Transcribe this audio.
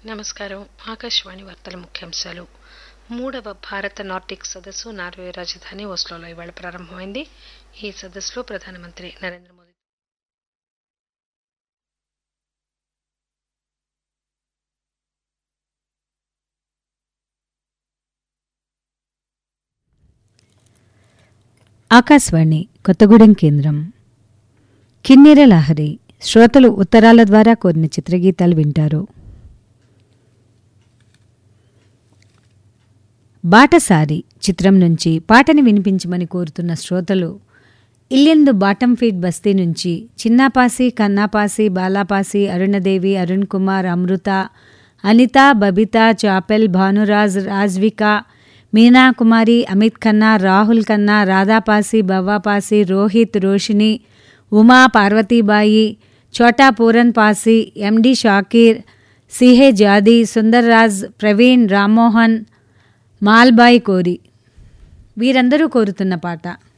నమస్కారం. ఆకాశవాణి వార్తల ముఖ్యాంశాలు. 3వ భారత నార్డిక్ సదస్సు నార్వే రాజధాని ఓస్లోలో ఇవాళ ప్రారంభమైంది. ఈ సదస్సులో ప్రధానమంత్రి నరేంద్ర మోదీ ఆకాశవాణి కొత్తగూడెం కేంద్రం. కిన్నెర లహరి శ్రోతలు ఉత్తరాల ద్వారా కోరిన చిత్రగీతాలు వింటారు. బాటసారి చిత్రం నుంచి పాటని వినిపించమని కోరుతున్న శ్రోతలు ఇల్లెందు బాటం ఫీడ్ బస్తీ నుంచి చిన్నాపాసి, కన్నాపాసి, బాలాపాసి, అరుణదేవి, అరుణ్ కుమార్, అమృత, అనిత, బబిత, చాపెల్, భానురాజ్, రాజ్విక, మీనాకుమారి, అమిత్ ఖన్నా, రాహుల్ ఖన్నా, రాధాపాసి, బవ్వాపాసి, రోహిత్, రోషిని, ఉమా, పార్వతీబాయి, చోటా పూరన్ పాసి, ఎండి షాకీర్, సిహే జాది, సుందర్రాజ్, ప్రవీణ్, రామ్మోహన్, మాల్బాయి కోరి వీరందరూ కోరుతున్న పాట